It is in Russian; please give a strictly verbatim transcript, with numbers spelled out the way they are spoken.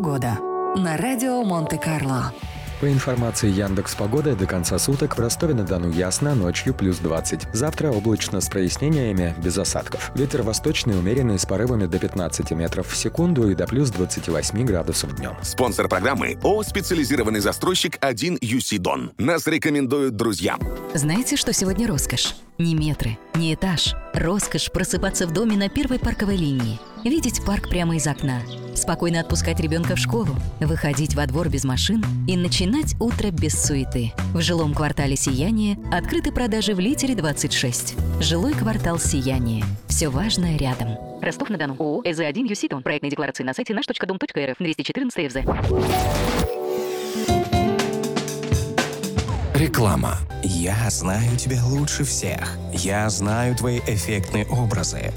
Погода на радио Монте-Карло. По информации Яндекс.Погоды, до конца суток в Ростове-на-Дону ясно, ночью плюс двадцать. Завтра облачно с прояснениями, без осадков. Ветер восточный умеренный с порывами до пятнадцати метров в секунду и до плюс двадцати восьми градусов днем. Спонсор программы ООО «Специализированный застройщик один ю си Дон». Нас рекомендуют друзья. Знаете, что сегодня роскошь? Не метры, не этаж. Роскошь просыпаться в доме на первой парковой линии. Видеть парк прямо из окна. Спокойно отпускать ребенка в школу. Выходить во двор без машин и начинать утро без суеты. В жилом квартале «Сияние» открыты продажи в Литере двадцать шесть. Жилой квартал «Сияние». Все важное рядом. Ростов-на-Дону. ООО «эс зэ один ю си Дон». Проектные декларации на сайте наш точка дом точка эр эф. двести четырнадцать эф зэ. Реклама. Я знаю тебя лучше всех. Я знаю твои эффектные образы.